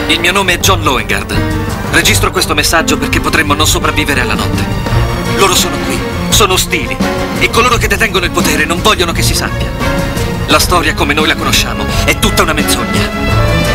Il mio nome è John Loengard. Registro questo messaggio perché potremmo non sopravvivere alla notte. Loro sono qui, sono ostili, e coloro che detengono il potere non vogliono che si sappia. La storia come noi la conosciamo è tutta una menzogna.